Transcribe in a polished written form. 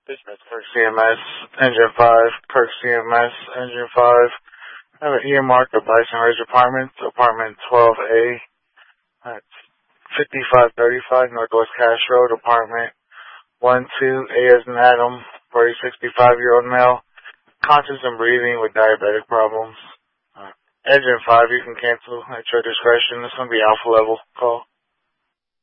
Business Kirk CMS, Engine 5, Kirk CMS, Engine 5. I have an earmark of Bison Ridge Apartments, Apartment 12A. That's 5535 Northwest Cash Road, Apartment 12, A as in Adam, 65-year-old male, conscious and breathing with diabetic problems. Engine 5, you can cancel at your discretion. This is going to be alpha level call.